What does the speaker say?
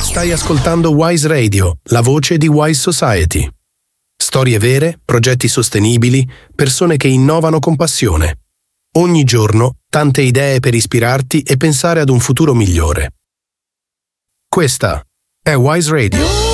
Stai ascoltando Wise Radio, la voce di Wise Society. Storie vere, progetti sostenibili, persone che innovano con passione. Ogni giorno, tante idee per ispirarti e pensare ad un futuro migliore. Questa è Wise Radio.